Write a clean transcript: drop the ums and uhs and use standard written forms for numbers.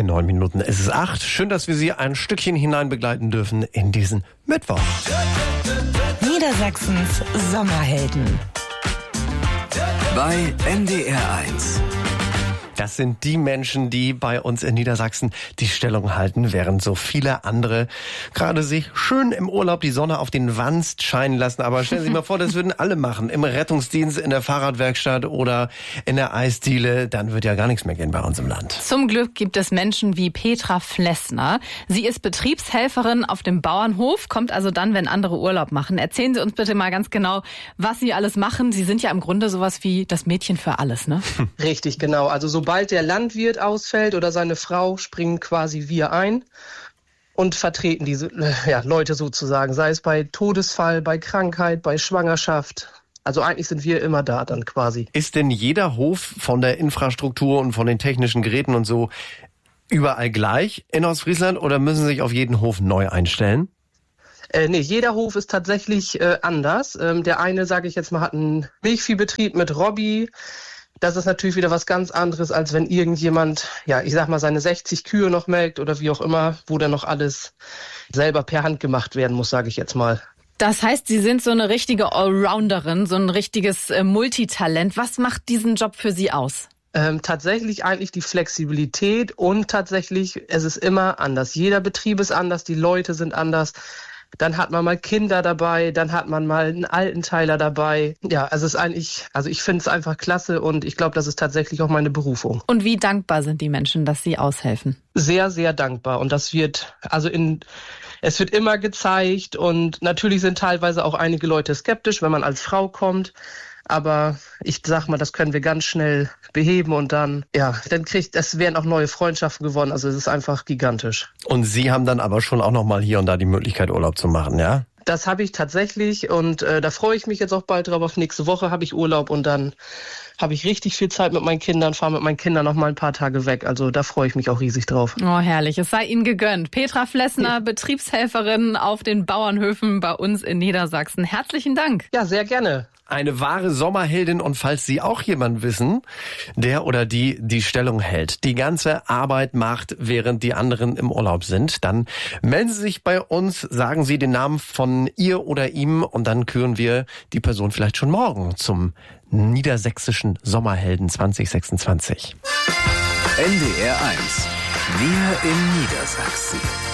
9 Minuten. Es ist 8. Schön, dass wir Sie ein Stückchen hinein begleiten dürfen in diesen Mittwoch. Niedersachsens Sommerhelden. Bei NDR 1. Das sind die Menschen, die bei uns in Niedersachsen die Stellung halten, während so viele andere gerade sich schön im Urlaub die Sonne auf den Wanst scheinen lassen. Aber stellen Sie sich mal vor, das würden alle machen. Im Rettungsdienst, in der Fahrradwerkstatt oder in der Eisdiele. Dann wird ja gar nichts mehr gehen bei uns im Land. Zum Glück gibt es Menschen wie Petra Flessner. Sie ist Betriebshelferin auf dem Bauernhof, kommt also dann, wenn andere Urlaub machen. Erzählen Sie uns bitte mal ganz genau, was Sie alles machen. Sie sind ja im Grunde sowas wie das Mädchen für alles, ne? Richtig, genau. Also sobald der Landwirt ausfällt oder seine Frau, springen quasi wir ein und vertreten diese Leute sozusagen, sei es bei Todesfall, bei Krankheit, bei Schwangerschaft. Also eigentlich sind wir immer da dann quasi. Ist denn jeder Hof von der Infrastruktur und von den technischen Geräten und so überall gleich in Ostfriesland oder müssen Sie sich auf jeden Hof neu einstellen? Nee, jeder Hof ist tatsächlich anders. Der eine, sage ich jetzt mal, hat einen Milchviehbetrieb mit Robby. Das ist natürlich wieder was ganz anderes, als wenn irgendjemand, ich sag mal, seine 60 Kühe noch melkt oder wie auch immer, wo dann noch alles selber per Hand gemacht werden muss, sage ich jetzt mal. Das heißt, Sie sind so eine richtige Allrounderin, so ein richtiges Multitalent. Was macht diesen Job für Sie aus? Tatsächlich eigentlich die Flexibilität und tatsächlich, es ist immer anders. Jeder Betrieb ist anders, die Leute sind anders. Dann hat man mal Kinder dabei, dann hat man mal einen Altenteiler dabei. Ja, es ist eigentlich, ich finde es einfach klasse und ich glaube, das ist tatsächlich auch meine Berufung. Und wie dankbar sind die Menschen, dass Sie aushelfen? Sehr, sehr dankbar. Und das wird, es wird immer gezeigt und natürlich sind teilweise auch einige Leute skeptisch, wenn man als Frau kommt. Aber ich sag mal, das können wir ganz schnell beheben und dann werden auch neue Freundschaften gewonnen. Also es ist einfach gigantisch. Und Sie haben dann aber schon auch noch mal hier und da die Möglichkeit, Urlaub zu machen, ja? Das habe ich tatsächlich und da freue ich mich jetzt auch bald drauf. Auf nächste Woche habe ich Urlaub und dann habe ich richtig viel Zeit mit meinen Kindern, fahre mit meinen Kindern noch mal ein paar Tage weg. Also da freue ich mich auch riesig drauf. Oh, herrlich. Es sei Ihnen gegönnt. Petra Flessner, Betriebshelferin auf den Bauernhöfen bei uns in Niedersachsen. Herzlichen Dank. Ja, sehr gerne. Eine wahre Sommerheldin und falls Sie auch jemanden wissen, der oder die Stellung hält, die ganze Arbeit macht, während die anderen im Urlaub sind, dann melden Sie sich bei uns, sagen Sie den Namen von ihr oder ihm und dann küren wir die Person vielleicht schon morgen zum niedersächsischen Sommerhelden 2026. NDR 1. Wir in Niedersachsen.